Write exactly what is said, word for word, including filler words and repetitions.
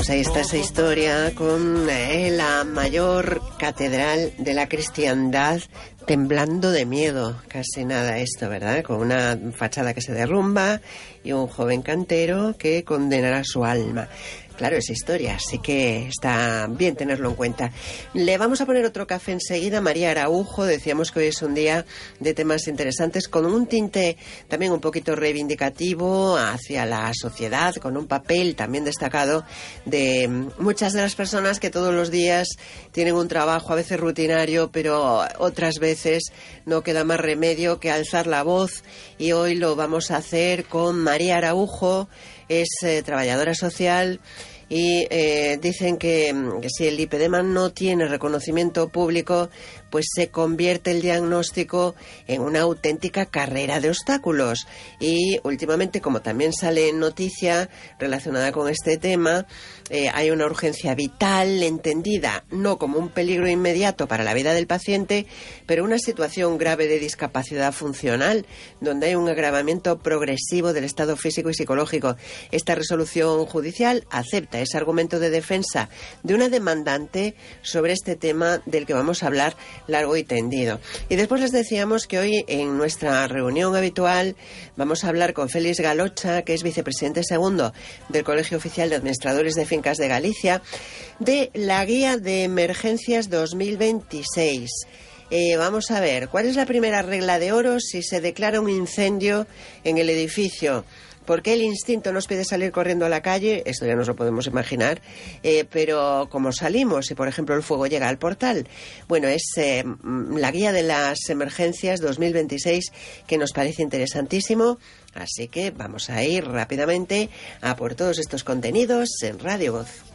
Pues ahí está esa historia con eh, la mayor catedral de la cristiandad temblando de miedo, casi nada esto, ¿verdad? Con una fachada que se derrumba y un joven cantero que condenará su alma. Claro, esa historia, así que está bien tenerlo en cuenta. Le vamos a poner otro café enseguida. María Araujo, decíamos que hoy es un día de temas interesantes, con un tinte también un poquito reivindicativo hacia la sociedad, con un papel también destacado de muchas de las personas que todos los días tienen un trabajo a veces rutinario, pero otras veces no queda más remedio que alzar la voz, y hoy lo vamos a hacer con María Araujo. Es eh, trabajadora social y eh, dicen que, que si el lipedema no tiene reconocimiento público, pues se convierte el diagnóstico en una auténtica carrera de obstáculos. Y últimamente, como también sale en noticia relacionada con este tema, eh, hay una urgencia vital entendida no como un peligro inmediato para la vida del paciente, pero una situación grave de discapacidad funcional, donde hay un agravamiento progresivo del estado físico y psicológico. Esta resolución judicial acepta ese argumento de defensa de una demandante sobre este tema del que vamos a hablar largo y tendido. Y después les decíamos que hoy en nuestra reunión habitual vamos a hablar con Félix Galocha, que es vicepresidente segundo del Colegio Oficial de Administradores de Fincas de Galicia, de la Guía de Emergencias dos mil veintiséis. Eh, vamos a ver, ¿cuál es la primera regla de oro si se declara un incendio en el edificio? ¿Por qué el instinto nos pide salir corriendo a la calle? Esto ya nos lo podemos imaginar. Eh, pero ¿cómo salimos si, por ejemplo, el fuego llega al portal? Bueno, es eh, la guía de las emergencias dos mil veintiséis, que nos parece interesantísimo. Así que vamos a ir rápidamente a por todos estos contenidos en Radio Voz.